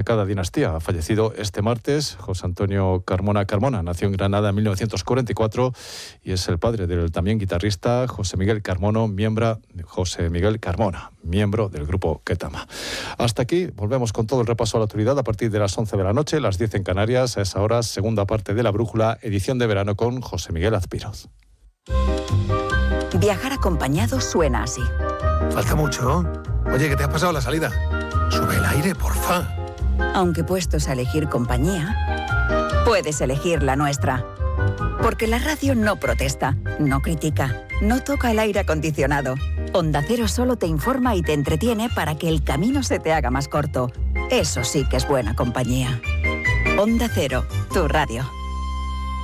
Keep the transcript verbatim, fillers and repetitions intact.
destacada dinastía. Ha fallecido este martes José Antonio Carmona Carmona. Nació en Granada en mil novecientos cuarenta y cuatro y es el padre del también guitarrista José Miguel Carmono, miembro, José Miguel Carmona, miembro del grupo Ketama. Hasta aquí, volvemos con todo el repaso a la actualidad a partir de las once de la noche, las diez en Canarias. A esa hora, segunda parte de La Brújula, edición de verano con José Miguel Azpiroz. Viajar acompañado suena así. Falta mucho. Oye, ¿qué te has pasado la salida? Sube el aire, porfa. Aunque puestos a elegir compañía, puedes elegir la nuestra. Porque la radio no protesta, no critica, no toca el aire acondicionado. Onda Cero solo te informa y te entretiene para que el camino se te haga más corto. Eso sí que es buena compañía. Onda Cero, tu radio.